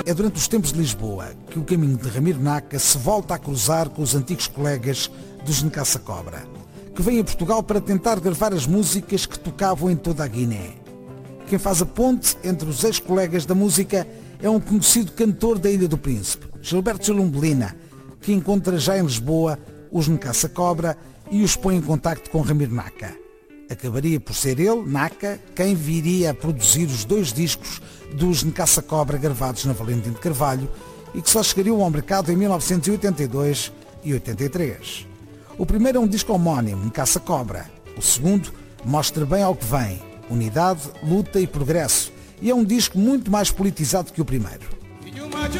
É durante os tempos de Lisboa que o caminho de Ramiro Naca se volta a cruzar com os antigos colegas dos Nkassa Cobra, que vêm a Portugal para tentar gravar as músicas que tocavam em toda a Guiné. Quem faz a ponte entre os ex-colegas da música é um conhecido cantor da Ilha do Príncipe, Gilberto Gilumbelina, que encontra já em Lisboa os Nkassa Cobra e os põe em contacto com Ramiro Naca. Acabaria por ser ele, Naca, quem viria a produzir os 2 discos dos Nkassa Cobra gravados na Valentim de Carvalho e que só chegariam ao mercado em 1982 e 83. O primeiro é um disco homónimo, Nkassa Cobra. O segundo mostra bem ao que vem, unidade, luta e progresso, e é um disco muito mais politizado que o primeiro.